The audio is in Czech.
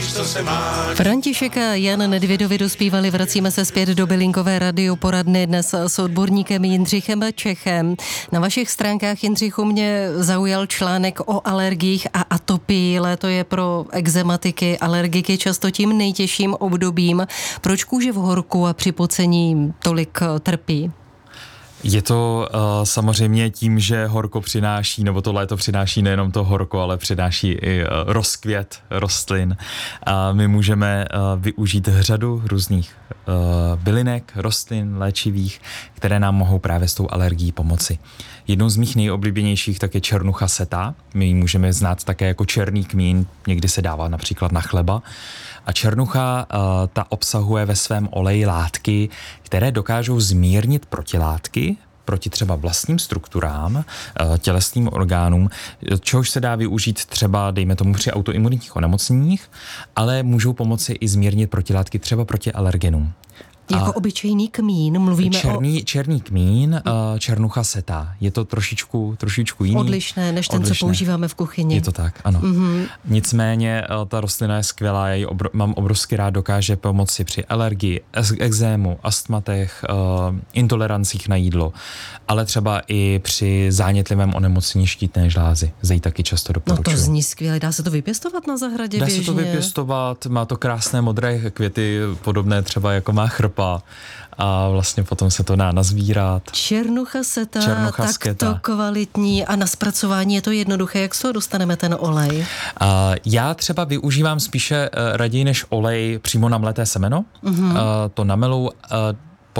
co se máš. František a Jan Nedvědovi dospívali, vracíme se zpět do bylinkové radioporadny dnes s odborníkem Jindřichem Čechem. Na vašich stránkách, Jindřichu, mě zaujal článek o alergiích a atopii. Léto je pro ekzematiky, alergiky často tím nejtěžším obdobím. Proč kůže v horku a při pocení tolik trpí? Je to samozřejmě tím, že horko přináší, nebo to léto přináší nejenom to horko, ale přináší i rozkvět rostlin. A my můžeme využít řadu různých bylinek, rostlin, léčivých, které nám mohou právě s tou alergií pomoci. Jednou z mých nejoblíbenějších tak je černucha setá. My ji můžeme znát také jako černý kmín, někdy se dává například na chleba. A černucha ta obsahuje ve svém oleji látky, které dokážou zmírnit protilátky proti třeba vlastním strukturám, tělesným orgánům, čehož se dá využít třeba, dejme tomu, při autoimunitních onemocněních, ale můžou pomoci i zmírnit protilátky třeba proti alergenům. Jako obyčejný kmín, mluvíme černý kmín, černucha setá. Je to trošičku jiný. Odlišné, než ten, co používáme v kuchyni. Je to tak, ano. Mm-hmm. Nicméně ta rostlina je skvělá, mám obrovsky rád, dokáže pomoci při alergii, ekzému, astmatech, intolerancích na jídlo, ale třeba i při zánětlivém onemocnění štítné žlázy. Zde taky často doporučuji. No to zní skvěle. Dá se to vypěstovat na zahradě běžně? Dá se to vypěstovat, má to krásné modré květy, podobné třeba jako má chrpa. A vlastně potom se to dá nazbírat. Černucha setá, takto kvalitní a na zpracování je to jednoduché. Jak z toho dostaneme ten olej? Já třeba využívám spíše raději než olej přímo namleté semeno. Mm-hmm. To namelou,